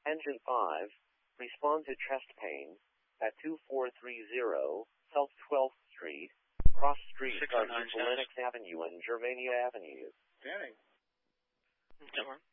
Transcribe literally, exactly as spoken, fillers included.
Engine five, respond to chest pain at two four three zero South twelfth Street, cross street on Lennox Avenue and Germania Avenue. Danny. Don't worry.